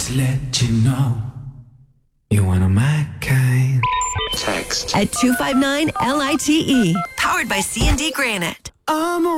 Just let you know you're one of my kind. Text at 259-LITE. Powered by C&D Granite. I'm